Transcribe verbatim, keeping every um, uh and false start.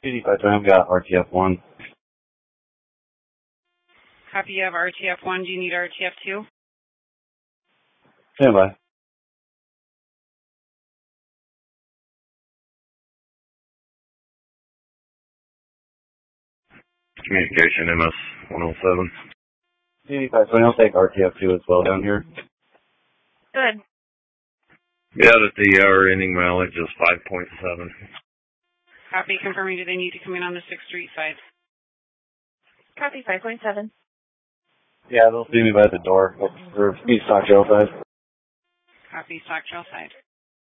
eighty-five twenty, I've got R T F one. Copy, you have R T F one. Do you need R T F two? Stand by. Communication M S one oh seven. eighty-five twenty, I'll take R T F two as well down here. Good. Yeah, that the hour ending mileage is five point seven. Copy, confirming, do they need to come in on the sixth Street side? Copy, five point seven. Yeah, they'll see me by the door. Or East Stock Trail side. Copy, Stock Trail side.